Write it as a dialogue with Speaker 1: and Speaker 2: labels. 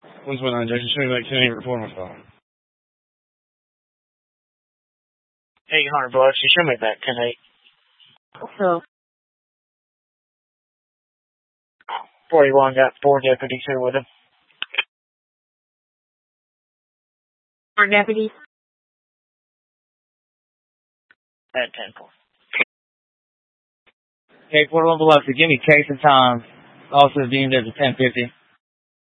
Speaker 1: What's going on, Jason? Show me that 10 report on my phone. $800. You show me that 10-8.
Speaker 2: So
Speaker 1: 41 got 4 deputies here with him.
Speaker 2: 4 deputies?
Speaker 1: At 10-4.
Speaker 3: Okay, 41 below, so give me case and time. Also deemed as a 1050.